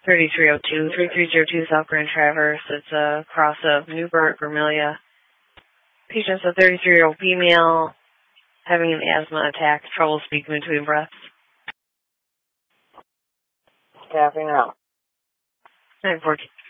3302 South Grand Traverse. It's a cross of Newbert, Vermilia. Patient's a 33-year-old female having an asthma attack, trouble speaking between breaths. Tapping out. 914.